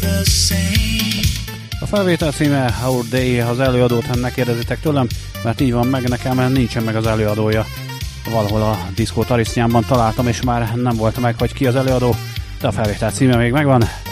A felvétel címe Our Day, az előadót ne kérdezitek tőlem, mert így van meg nekem, nincsen meg az előadója. Valahol a diszkó tarisznyámban találtam, és már nem volt meg, hogy ki az előadó, de a felvétel címe még megvan.